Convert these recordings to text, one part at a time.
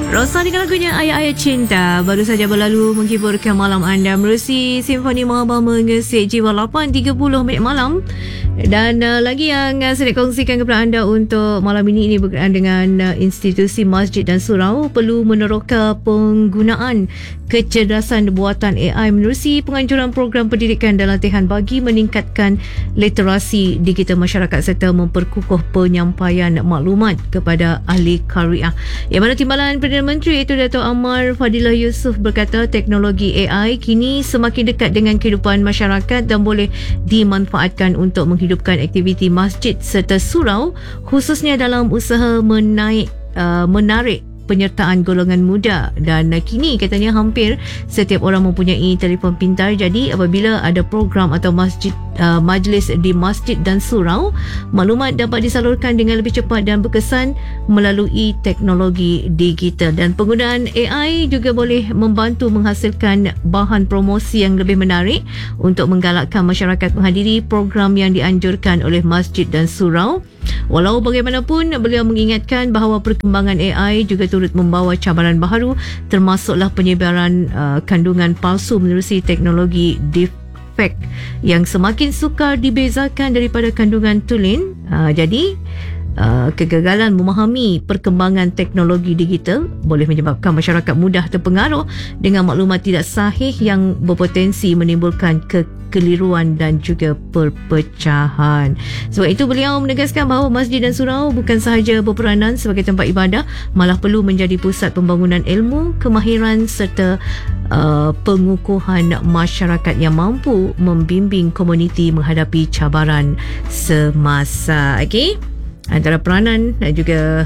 Rosa dengan lagunya Ayat-Ayat Cinta baru saja berlalu menghiburkan malam anda menerusi Simfoni Mahabah Mengesik Jiwa 8.30 minit malam. Dan lagi yang saya nak kongsikan kepada anda untuk malam ini berkaitan dengan institusi masjid dan surau perlu meneroka penggunaan kecerdasan buatan AI menerusi penganjuran program pendidikan dan latihan bagi meningkatkan literasi digital masyarakat serta memperkukuh penyampaian maklumat kepada ahli kariah. Yang mana Timbalan Perdana Menteri itu Dato' Amar Fadilah Yusof berkata teknologi AI kini semakin dekat dengan kehidupan masyarakat dan boleh dimanfaatkan untuk menghidupkan aktiviti masjid serta surau khususnya dalam usaha menarik penyertaan golongan muda. Dan kini katanya hampir setiap orang mempunyai telefon pintar, jadi apabila ada program atau majlis di masjid dan surau, maklumat dapat disalurkan dengan lebih cepat dan berkesan melalui teknologi digital. Dan penggunaan AI juga boleh membantu menghasilkan bahan promosi yang lebih menarik untuk menggalakkan masyarakat menghadiri program yang dianjurkan oleh masjid dan surau. Walau bagaimanapun, beliau mengingatkan bahawa perkembangan AI juga turut membawa cabaran baharu termasuklah penyebaran kandungan palsu menerusi teknologi deepfake yang semakin sukar dibezakan daripada kandungan tulen. Jadi kegagalan memahami perkembangan teknologi digital boleh menyebabkan masyarakat mudah terpengaruh dengan maklumat tidak sahih yang berpotensi menimbulkan kekeliruan dan juga perpecahan. Sebab itu beliau menegaskan bahawa masjid dan surau bukan sahaja berperanan sebagai tempat ibadah, malah perlu menjadi pusat pembangunan ilmu, kemahiran serta pengukuhan masyarakat yang mampu membimbing komuniti menghadapi cabaran semasa. Okey, antara peranan dan juga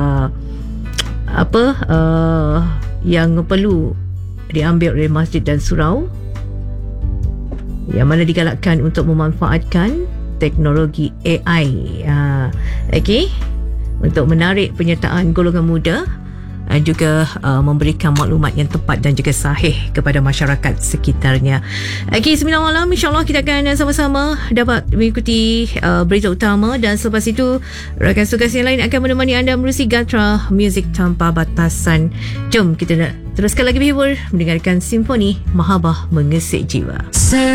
yang perlu diambil oleh masjid dan surau yang mana digalakkan untuk memanfaatkan teknologi AI untuk menarik penyertaan golongan muda dan juga memberikan maklumat yang tepat dan juga sahih kepada masyarakat sekitarnya. 9 malam, insyaAllah kita akan sama-sama dapat mengikuti berita utama, dan selepas itu rakan tugas yang lain akan menemani anda menerusi Gatra Muzik Tanpa Batasan. Jom kita nak teruskan lagi berhibur mendengarkan Simfoni Mahabah Mengesik Jiwa.